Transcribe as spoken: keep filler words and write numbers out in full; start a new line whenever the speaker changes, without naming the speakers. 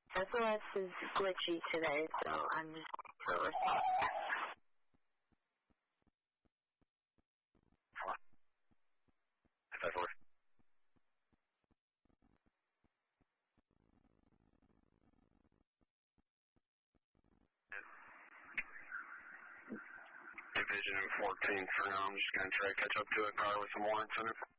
S O S is glitchy today, so I'm just for a response.
five four. Division fourteen for now. I'm just going to try to catch up to a car with some warrants in it.